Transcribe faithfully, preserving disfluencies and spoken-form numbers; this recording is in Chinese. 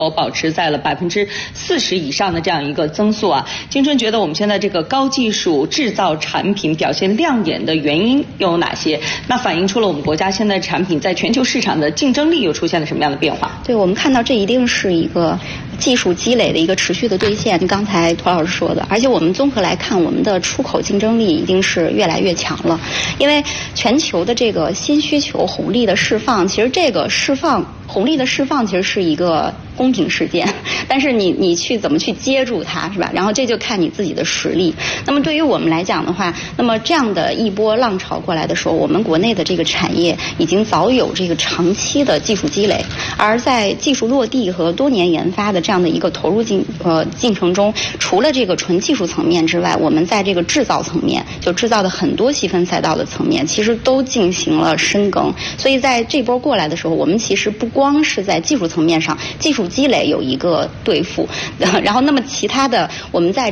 保持在了百分之四十以上的这样一个增速啊。金春觉得我们现在这个高技术制造产品表现亮眼的原因又有哪些？那反映出了我们国家现在产品在全球市场的竞争力又出现了什么样的变化？ 对，我们看到这一定是一个技术积累的一个持续的兑现，刚才涂老师说的，而且我们综合来看，我们的出口竞争力已经是越来越强了。因为全球的这个新需求红利的释放，其实这个释放红利的释放其实是一个公平事件，但是你你去怎么去接住它，是吧？然后这就看你自己的实力。那么对于我们来讲的话，那么这样的一波浪潮过来的时候，我们国内的这个产业已经早有这个长期的技术积累，而在技术落地和多年研发的这样的一个投入进呃进程中，除了这个纯技术层面之外，我们在这个制造层面，就制造的很多细分赛道的层面，其实都进行了深耕。所以在这波过来的时候，我们其实不光是在技术层面上，技术积累有一个对付，然后那么其他的我们在